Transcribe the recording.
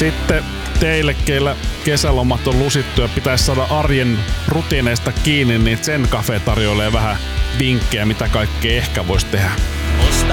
Sitten teille, keillä kesälomat on lusittu ja pitäisi saada arjen rutiineista kiinni, niin Zen Cafe tarjoilee vähän vinkkejä, mitä kaikkea ehkä voisi tehdä.